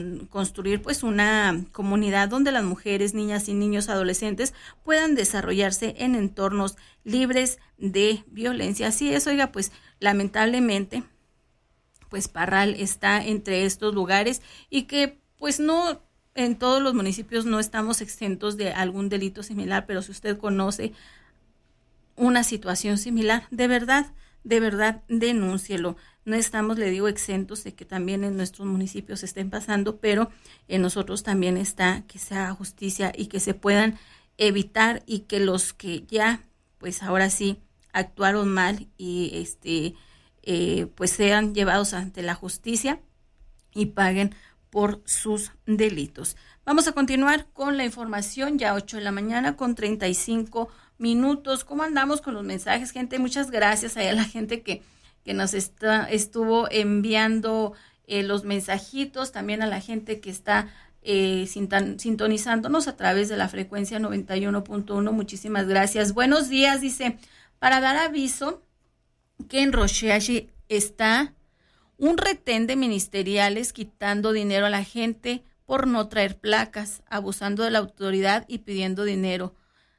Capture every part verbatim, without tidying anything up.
construir pues una comunidad donde las mujeres, niñas y niños adolescentes puedan desarrollarse en entornos libres de violencia. Así es, oiga, pues lamentablemente pues Parral está entre estos lugares y que pues no, en todos los municipios no estamos exentos de algún delito similar, pero si usted conoce una situación similar, de verdad, de verdad, denúncielo. No estamos, le digo, exentos de que también en nuestros municipios estén pasando, pero en nosotros también está que se haga justicia y que se puedan evitar y que los que ya, pues ahora sí, actuaron mal y este, eh, pues sean llevados ante la justicia y paguen por sus delitos. Vamos a continuar con la información, ya ocho de la mañana con treinta y cinco minutos. ¿Cómo andamos con los mensajes, gente? Muchas gracias a la gente que, que nos está, estuvo enviando eh, los mensajitos, también a la gente que está eh, sintan, sintonizándonos a través de la frecuencia noventa y uno punto uno. Muchísimas gracias. Buenos días, dice, para dar aviso que en Roshiashi está un retén de ministeriales quitando dinero a la gente por no traer placas, abusando de la autoridad y pidiendo dinero.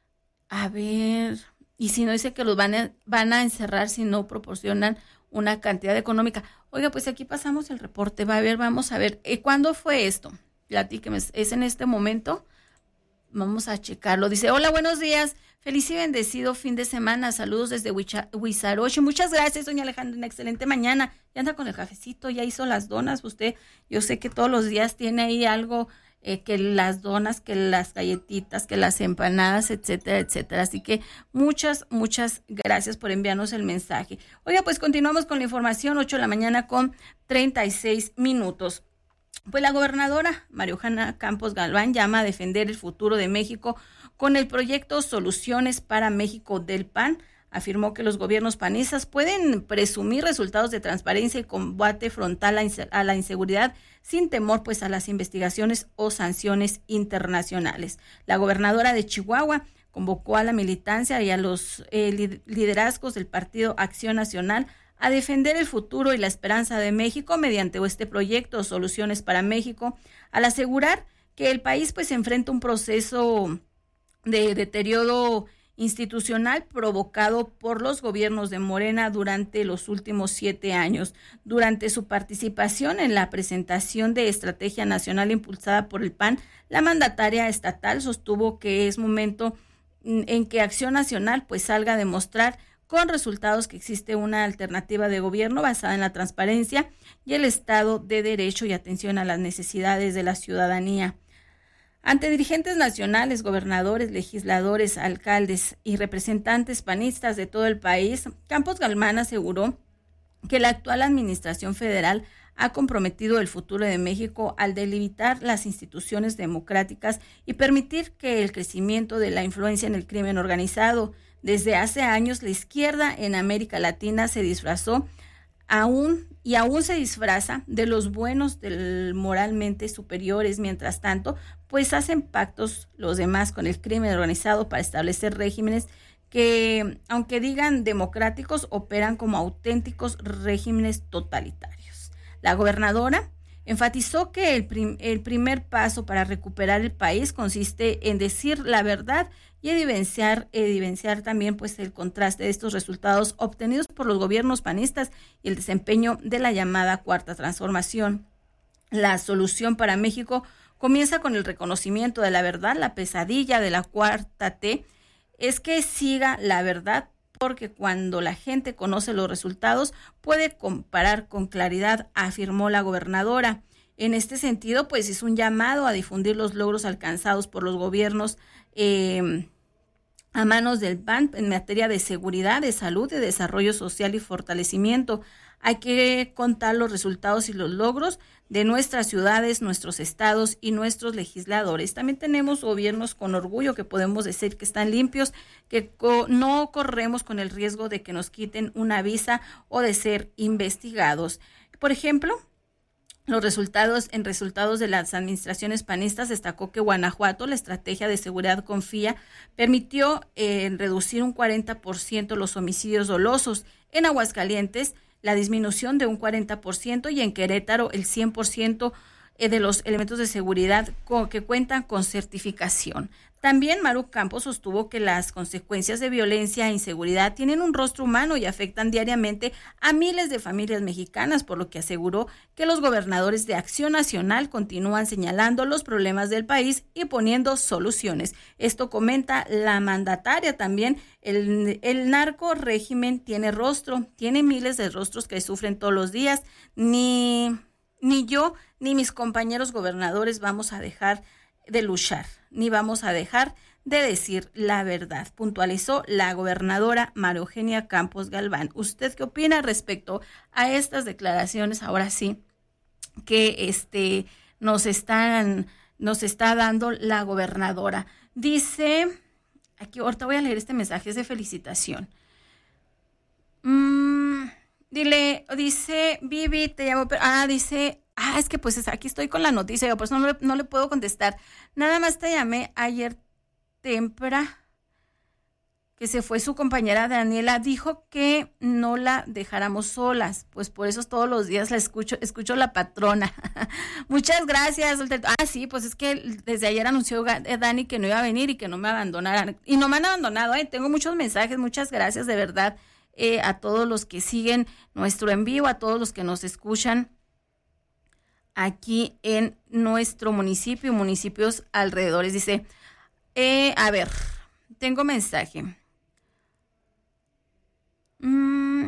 A ver, y si no, dice que los van a, van a encerrar si no proporcionan una cantidad económica. Oiga, pues aquí pasamos el reporte, va a ver, vamos a ver, ¿eh, ¿cuándo fue esto? Platíqueme, ¿es en este momento? Vamos a checarlo. Dice, hola, buenos días, feliz y bendecido fin de semana, saludos desde Huizaroche. Muchas gracias, doña Alejandra, una excelente mañana. Ya anda con el cafecito, ya hizo las donas, usted, yo sé que todos los días tiene ahí algo, eh, que las donas, que las galletitas, que las empanadas, etcétera, etcétera. Así que muchas, muchas gracias por enviarnos el mensaje. Oiga, pues continuamos con la información, ocho de la mañana con treinta y seis minutos. Pues la gobernadora Mariojana Campos Galván llama a defender el futuro de México con el proyecto Soluciones para México del P A N. Afirmó que los gobiernos panistas pueden presumir resultados de transparencia y combate frontal a la inseguridad sin temor pues a las investigaciones o sanciones internacionales. La gobernadora de Chihuahua convocó a la militancia y a los eh, liderazgos del Partido Acción Nacional a defender el futuro y la esperanza de México mediante este proyecto Soluciones para México, al asegurar que el país pues enfrenta un proceso de deterioro institucional provocado por los gobiernos de Morena durante los últimos siete años. Durante su participación en la presentación de Estrategia Nacional impulsada por el P A N, la mandataria estatal sostuvo que es momento en que Acción Nacional pues salga a demostrar con resultados que existe una alternativa de gobierno basada en la transparencia y el Estado de Derecho y atención a las necesidades de la ciudadanía. Ante dirigentes nacionales, gobernadores, legisladores, alcaldes y representantes panistas de todo el país, Campos Galván aseguró que la actual administración federal ha comprometido el futuro de México al delimitar las instituciones democráticas y permitir que el crecimiento de la influencia en el crimen organizado. Desde hace años, la izquierda en América Latina se disfrazó aún y aún se disfraza de los buenos, del moralmente superiores. Mientras tanto, pues hacen pactos los demás con el crimen organizado para establecer regímenes que, aunque digan democráticos, operan como auténticos regímenes totalitarios. La gobernadora enfatizó que el, prim- el primer paso para recuperar el país consiste en decir la verdad y evidenciar, evidenciar también pues el contraste de estos resultados obtenidos por los gobiernos panistas y el desempeño de la llamada Cuarta Transformación. La solución para México comienza con el reconocimiento de la verdad. La pesadilla de la Cuarta T es que siga la verdad, porque cuando la gente conoce los resultados puede comparar con claridad, afirmó la gobernadora. En este sentido, pues es un llamado a difundir los logros alcanzados por los gobiernos eh, a manos del P A N en materia de seguridad, de salud, de desarrollo social y fortalecimiento. Hay que contar los resultados y los logros de nuestras ciudades, nuestros estados y nuestros legisladores. También tenemos gobiernos con orgullo que podemos decir que están limpios, que co- no corremos con el riesgo de que nos quiten una visa o de ser investigados. Por ejemplo, los resultados en resultados de las administraciones panistas destacó que Guanajuato, la estrategia de seguridad Confía, permitió eh, reducir un cuarenta por ciento los homicidios dolosos. En Aguascalientes, la disminución de un cuarenta por ciento y en Querétaro el cien por ciento eh, de los elementos de seguridad co- que cuentan con certificación. También Maru Campos sostuvo que las consecuencias de violencia e inseguridad tienen un rostro humano y afectan diariamente a miles de familias mexicanas, por lo que aseguró que los gobernadores de Acción Nacional continúan señalando los problemas del país y poniendo soluciones. Esto comenta la mandataria también. El, el narco régimen tiene rostro, tiene miles de rostros que sufren todos los días. Ni, ni yo ni mis compañeros gobernadores vamos a dejar de luchar, ni vamos a dejar de decir la verdad, puntualizó la gobernadora María Eugenia Campos Galván. ¿Usted qué opina respecto a estas declaraciones? Ahora sí, que este nos están, nos está dando la gobernadora. Dice, aquí ahorita voy a leer este mensaje, es de felicitación. Mm, dile, dice, Vivi, te llamo, ah, dice, ah, es que pues es, aquí estoy con la noticia, yo por eso no le, no le puedo contestar. Nada más te llamé ayer tempra, que se fue su compañera Daniela, dijo que no la dejáramos solas, pues por eso todos los días la escucho, escucho la patrona. Muchas gracias. Ah, sí, pues es que desde ayer anunció Dani que no iba a venir y que no me abandonaran, y no me han abandonado, ¿eh? Tengo muchos mensajes, muchas gracias de verdad eh, a todos los que siguen nuestro en vivo, a todos los que nos escuchan aquí en nuestro municipio, municipios alrededores. Dice, eh, a ver, tengo mensaje. Mm,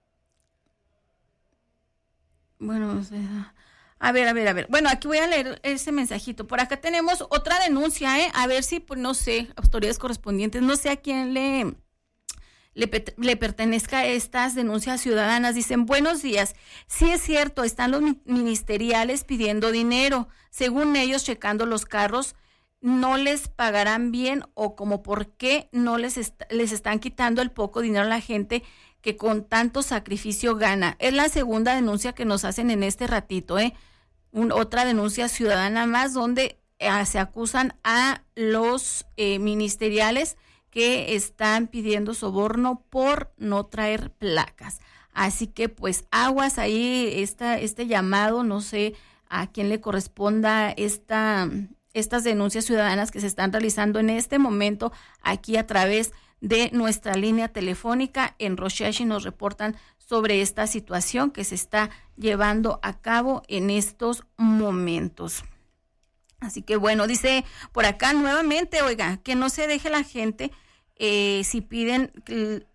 bueno, a ver, a ver, a ver. Bueno, aquí voy a leer ese mensajito. Por acá tenemos otra denuncia, ¿eh? A ver si, pues no sé, autoridades correspondientes, no sé a quién le... Le, le pertenezca a estas denuncias ciudadanas. Dicen, buenos días, sí es cierto, están los ministeriales pidiendo dinero, según ellos checando los carros, no les pagarán bien o como por qué no les, est- les están quitando el poco dinero a la gente que con tanto sacrificio gana. Es la segunda denuncia que nos hacen en este ratito, ¿eh? Un, otra denuncia ciudadana más donde eh, se acusan a los eh, ministeriales que están pidiendo soborno por no traer placas. Así que pues aguas ahí, esta, este llamado, no sé a quién le corresponda esta, estas denuncias ciudadanas que se están realizando en este momento aquí a través de nuestra línea telefónica. En Roshashi nos reportan sobre esta situación que se está llevando a cabo en estos momentos. Así que bueno, dice por acá nuevamente, oiga, que no se deje la gente... Eh, si piden que,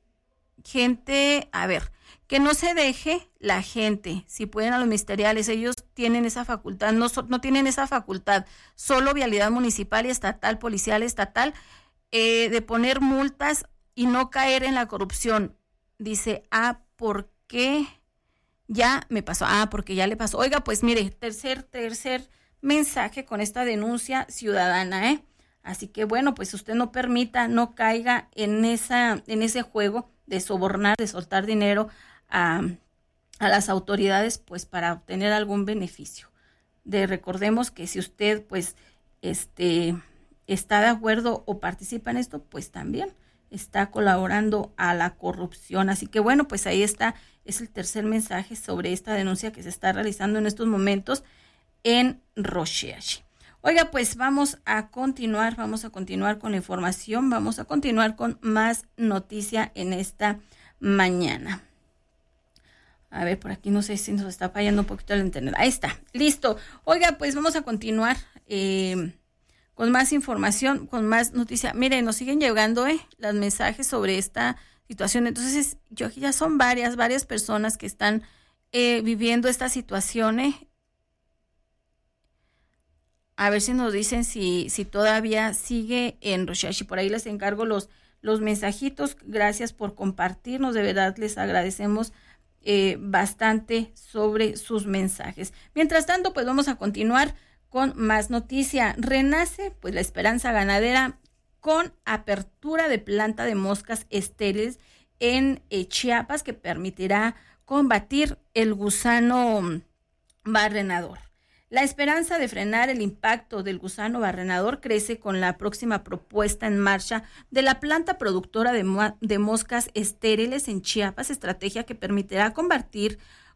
gente, a ver, que no se deje la gente, si pueden a los ministeriales, ellos tienen esa facultad, no, no tienen esa facultad, solo vialidad municipal y estatal, policial, estatal, eh, de poner multas y no caer en la corrupción. Dice, ah, ¿por qué? Ya me pasó, ah, porque ya le pasó. Oiga, pues mire, tercer, tercer mensaje con esta denuncia ciudadana, ¿eh? Así que bueno, pues usted no permita, no caiga en esa, en ese juego de sobornar, de soltar dinero a, a las autoridades, pues para obtener algún beneficio. De recordemos que si usted pues este está de acuerdo o participa en esto, pues también está colaborando a la corrupción. Así que bueno, pues ahí está, es el tercer mensaje sobre esta denuncia que se está realizando en estos momentos en Roshashi. Oiga, pues vamos a continuar, vamos a continuar con la información, vamos a continuar con más noticia en esta mañana. A ver, por aquí no sé si nos está fallando un poquito el internet. Ahí está, listo. Oiga, pues vamos a continuar eh, con más información, con más noticia. Miren, nos siguen llegando eh, los mensajes sobre esta situación. Entonces, yo aquí ya son varias, varias personas que están eh, viviendo esta situación, eh. A ver si nos dicen si, si todavía sigue en Roshashi. Por ahí les encargo los, los mensajitos. Gracias por compartirnos. De verdad les agradecemos eh, bastante sobre sus mensajes. Mientras tanto, pues vamos a continuar con más noticia. Renace pues la esperanza ganadera con apertura de planta de moscas estériles en eh, Chiapas que permitirá combatir el gusano barrenador. La esperanza de frenar el impacto del gusano barrenador crece con la próxima propuesta en marcha de la planta productora de, mo- de moscas estériles en Chiapas, estrategia que permitirá combatir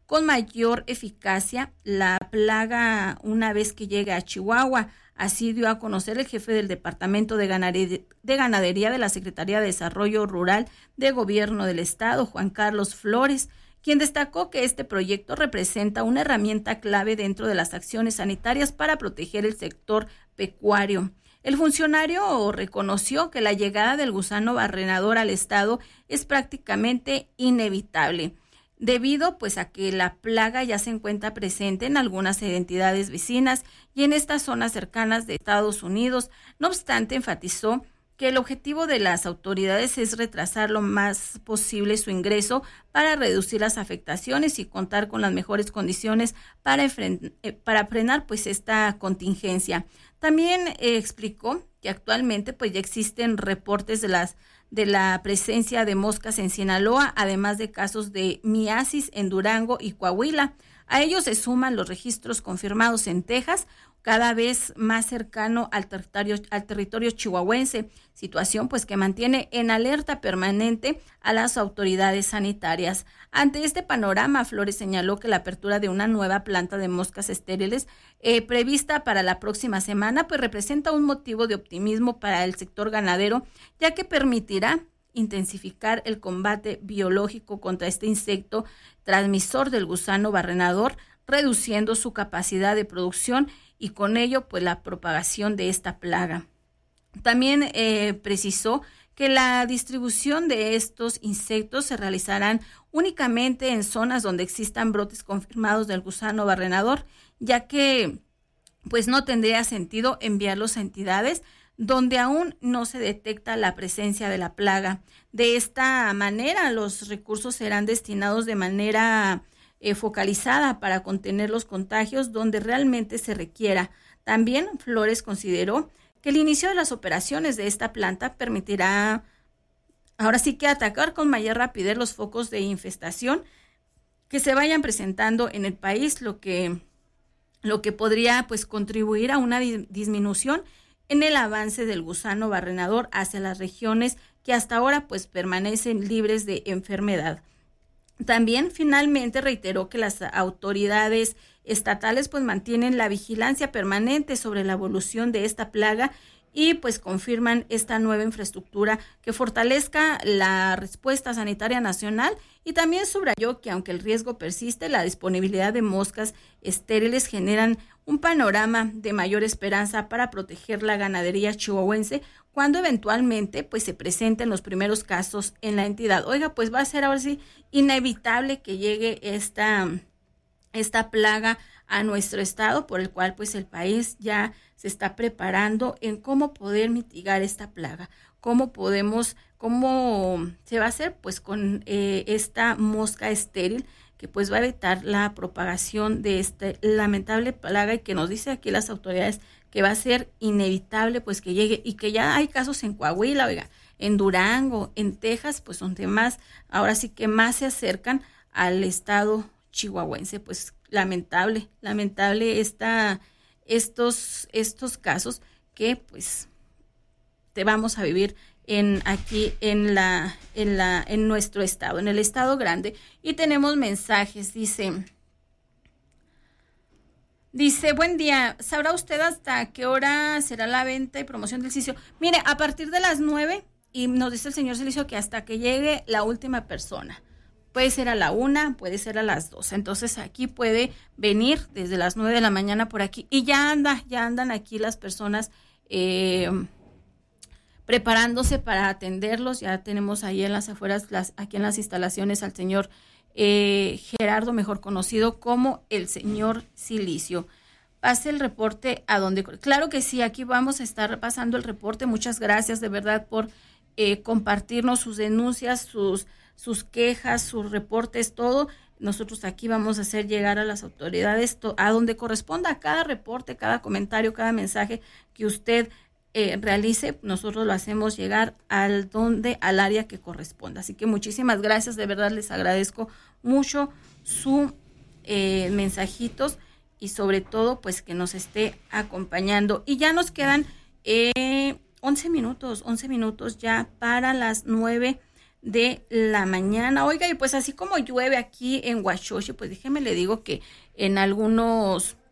con mayor eficacia la plaga una vez que llegue a Chihuahua. Así dio a conocer el jefe del Departamento de Ganadería, de Ganadería de la Secretaría de Desarrollo Rural de Gobierno del Estado, Juan Carlos Flores, quien destacó que este proyecto representa una herramienta clave dentro de las acciones sanitarias para proteger el sector pecuario. El funcionario reconoció que la llegada del gusano barrenador al estado es prácticamente inevitable, debido pues a que la plaga ya se encuentra presente en algunas entidades vecinas y en estas zonas cercanas de Estados Unidos. No obstante, enfatizó que el objetivo de las autoridades es retrasar lo más posible su ingreso para reducir las afectaciones y contar con las mejores condiciones para, enfren- eh, para frenar pues esta contingencia. También eh, explicó que actualmente pues ya existen reportes de las de la presencia de moscas en Sinaloa, además de casos de miasis en Durango y Coahuila. A ellos se suman los registros confirmados en Texas, cada vez más cercano al territorio, al territorio chihuahuense, situación pues que mantiene en alerta permanente a las autoridades sanitarias. Ante este panorama, Flores señaló que la apertura de una nueva planta de moscas estériles eh, prevista para la próxima semana pues representa un motivo de optimismo para el sector ganadero, ya que permitirá intensificar el combate biológico contra este insecto transmisor del gusano barrenador, reduciendo su capacidad de producción y con ello pues la propagación de esta plaga. También eh, precisó que la distribución de estos insectos se realizarán únicamente en zonas donde existan brotes confirmados del gusano barrenador, ya que pues no tendría sentido enviarlos a entidades donde aún no se detecta la presencia de la plaga. De esta manera, los recursos serán destinados de manera eh, focalizada para contener los contagios donde realmente se requiera. También Flores consideró que el inicio de las operaciones de esta planta permitirá ahora sí que atacar con mayor rapidez los focos de infestación que se vayan presentando en el país, lo que, lo que podría pues contribuir a una di- disminución en el avance del gusano barrenador hacia las regiones que hasta ahora pues permanecen libres de enfermedad. También finalmente reiteró que las autoridades estatales pues mantienen la vigilancia permanente sobre la evolución de esta plaga y pues confirman esta nueva infraestructura que fortalezca la respuesta sanitaria nacional, y también subrayó que aunque el riesgo persiste, la disponibilidad de moscas estériles generan un panorama de mayor esperanza para proteger la ganadería chihuahuense cuando eventualmente pues se presenten los primeros casos en la entidad. Oiga, pues va a ser ahora sí inevitable que llegue esta, esta plaga a nuestro estado, por el cual pues el país ya se está preparando en cómo poder mitigar esta plaga, cómo podemos, cómo se va a hacer pues con eh, esta mosca estéril que pues va a evitar la propagación de esta lamentable plaga, y que nos dice aquí las autoridades que va a ser inevitable pues que llegue, y que ya hay casos en Coahuila, oiga, en Durango, en Texas, pues donde más, ahora sí que más se acercan al estado chihuahuense. Pues lamentable, lamentable esta, estos, estos casos que pues te vamos a vivir en aquí en la en la en nuestro estado, en el estado grande. Y tenemos mensajes. Dice dice buen día, ¿sabrá usted hasta qué hora será la venta y promoción del silicio? Mire, a partir de las nueve, y nos dice el señor Silicio que hasta que llegue la última persona. Puede ser a la una, puede ser a las dos. Entonces aquí puede venir desde las nueve de la mañana por aquí, y ya anda, ya andan aquí las personas eh, preparándose para atenderlos. Ya tenemos ahí en las afueras, las, aquí en las instalaciones, al señor eh, Gerardo, mejor conocido como el señor Silicio. Pase el reporte a donde... Claro que sí, aquí vamos a estar pasando el reporte. Muchas gracias de verdad por eh, compartirnos sus denuncias, sus, sus quejas, sus reportes, todo. Nosotros aquí vamos a hacer llegar a las autoridades to- a donde corresponda cada reporte, cada comentario, cada mensaje que usted Eh, realice, nosotros lo hacemos llegar al donde, al área que corresponda. Así que muchísimas gracias, de verdad les agradezco mucho su eh, mensajitos, y sobre todo pues que nos esté acompañando. Y ya nos quedan eh, once minutos, once minutos ya para las nueve de la mañana. Oiga, y pues así como llueve aquí en Huachochi, pues déjeme le digo que en algunos